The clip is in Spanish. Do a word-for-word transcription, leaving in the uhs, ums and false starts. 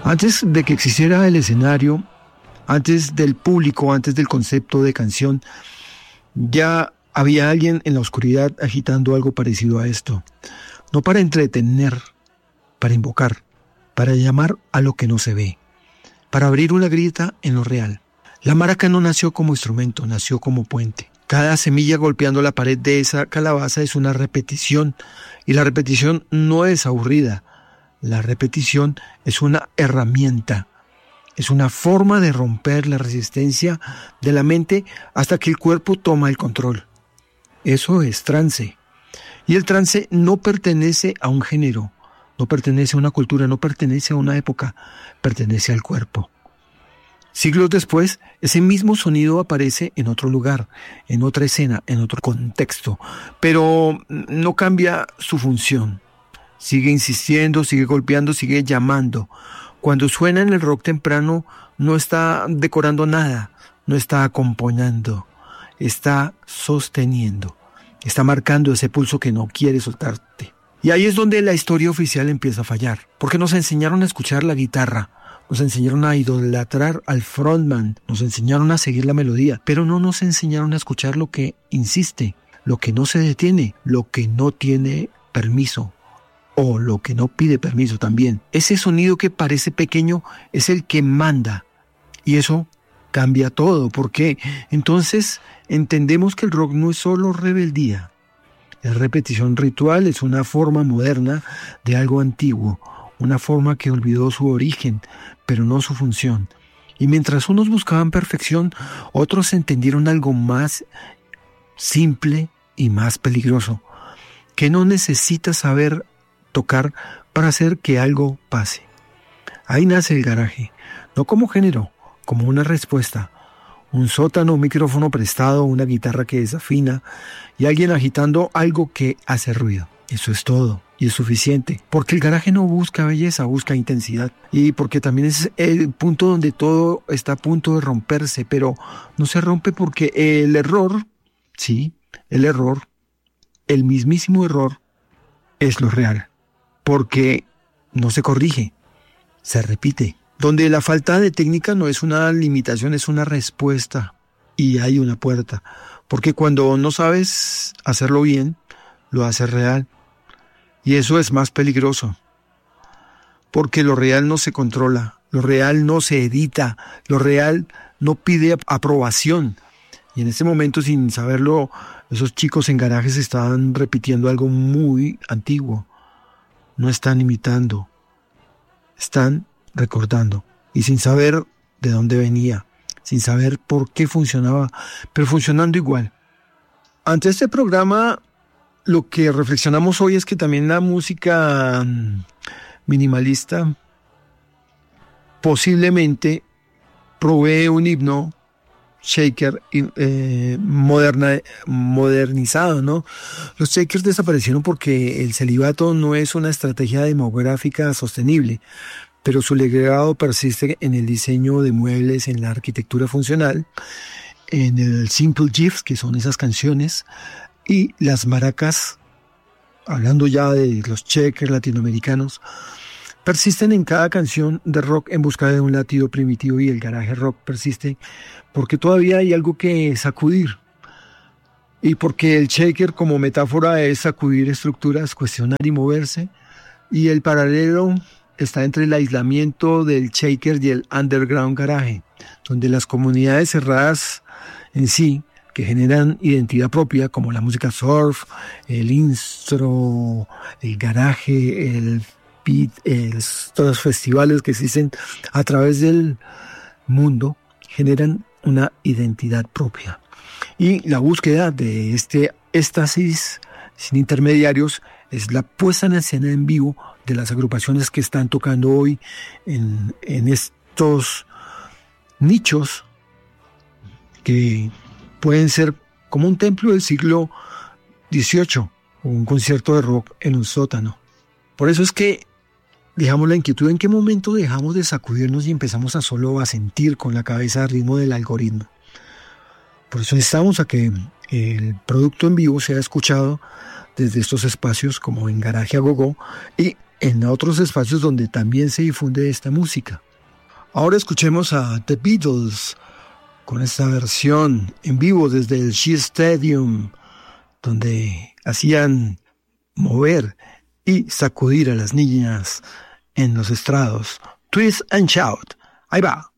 Antes de que existiera el escenario, antes del público, antes del concepto de canción, ya había alguien en la oscuridad agitando algo parecido a esto. No para entretener, para invocar, para llamar a lo que no se ve, para abrir una grieta en lo real. La maraca no nació como instrumento, nació como puente. Cada semilla golpeando la pared de esa calabaza es una repetición, y la repetición no es aburrida. La repetición es una herramienta, es una forma de romper la resistencia de la mente hasta que el cuerpo toma el control. Eso es trance. Y el trance no pertenece a un género, no pertenece a una cultura, no pertenece a una época, pertenece al cuerpo. Siglos después, ese mismo sonido aparece en otro lugar, en otra escena, en otro contexto, pero no cambia su función. Sigue insistiendo, sigue golpeando, sigue llamando. Cuando suena en el rock temprano, no está decorando nada, no está acompañando, está sosteniendo, está marcando ese pulso que no quiere soltarte. Y ahí es donde la historia oficial empieza a fallar, porque nos enseñaron a escuchar la guitarra, nos enseñaron a idolatrar al frontman, nos enseñaron a seguir la melodía, pero no nos enseñaron a escuchar lo que insiste, lo que no se detiene, lo que no tiene permiso, o lo que no pide permiso también. Ese sonido que parece pequeño es el que manda, y eso cambia todo, porque entonces entendemos que el rock no es solo rebeldía, es repetición ritual, es una forma moderna de algo antiguo, una forma que olvidó su origen, pero no su función. Y mientras unos buscaban perfección, otros entendieron algo más simple y más peligroso, que no necesita saber tocar para hacer que algo pase. Ahí nace el garaje, no como género, como una respuesta. Un sótano, un micrófono prestado, una guitarra que desafina y alguien agitando algo que hace ruido. Eso es todo. Y es suficiente, porque el garaje no busca belleza, busca intensidad, y porque también es el punto donde todo está a punto de romperse, pero no se rompe porque el error, sí, el error, el mismísimo error, es lo real, porque no se corrige, se repite, donde la falta de técnica no es una limitación, es una respuesta, y hay una puerta, porque cuando no sabes hacerlo bien, lo haces real. Y eso es más peligroso, porque lo real no se controla, lo real no se edita, lo real no pide aprobación. Y en este momento, sin saberlo, esos chicos en garajes estaban repitiendo algo muy antiguo. No están imitando, están recordando. Y sin saber de dónde venía, sin saber por qué funcionaba, pero funcionando igual. Ante este programa, lo que reflexionamos hoy es que también la música minimalista posiblemente provee un himno shaker eh, moderna, modernizado, ¿no? Los shakers desaparecieron porque el celibato no es una estrategia demográfica sostenible, pero su legado persiste en el diseño de muebles, en la arquitectura funcional, en el simple gifs, que son esas canciones, y las maracas, hablando ya de los shakers latinoamericanos, persisten en cada canción de rock en busca de un latido primitivo, y el garaje rock persiste porque todavía hay algo que sacudir, y porque el shaker como metáfora es sacudir estructuras, cuestionar y moverse, y el paralelo está entre el aislamiento del shaker y el underground garage, donde las comunidades cerradas en sí, que generan identidad propia, como la música surf, el instro, el garaje, el beat, el, todos los festivales que existen a través del mundo, generan una identidad propia. Y la búsqueda de este éxtasis sin intermediarios es la puesta en escena en vivo de las agrupaciones que están tocando hoy en, en estos nichos que pueden ser como un templo del siglo dieciocho o un concierto de rock en un sótano. Por eso es que dejamos la inquietud: ¿en qué momento dejamos de sacudirnos y empezamos a solo a sentir con la cabeza al ritmo del algoritmo? Por eso necesitamos a que el producto en vivo sea escuchado desde estos espacios como en Garaje a Gogo, y en otros espacios donde también se difunde esta música. Ahora escuchemos a The Beatles con esta versión en vivo desde el Shea Stadium, donde hacían mover y sacudir a las niñas en los estrados. Twist and Shout. Ahí va.